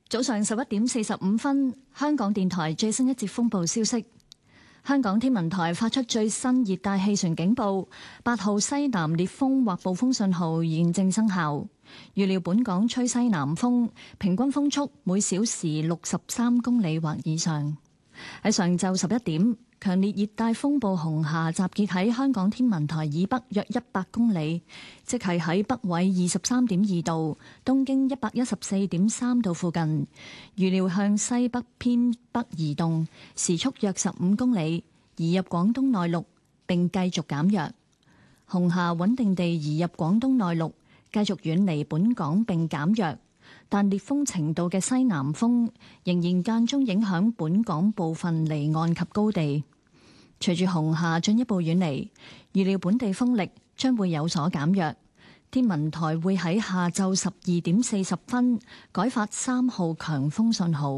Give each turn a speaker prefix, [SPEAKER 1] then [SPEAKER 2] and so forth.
[SPEAKER 1] 早上11:45，香港電台最新一節風暴消息。香港天文台發出最新熱帶氣旋警報，8號西南烈風或暴風信號現正生效。預料本港吹西南風，平均風速每小時63公里或以上。喺上晝11點，強烈熱帶風暴紅霞集結喺香港天文台以北約100公里，即係喺北緯23.2度、東經114.3度附近。預料向西北偏北移動，時速約15公里，移入廣東內陸並繼續減弱。紅霞穩定地移入廣東內陸，繼續遠離本港並減弱。但烈風程度嘅西南風仍然間中影響本港部分離岸及高地。隨住紅霞進一步遠離，預料本地風力將會有所減弱。天文台會喺下晝12:40改發3號強風信號。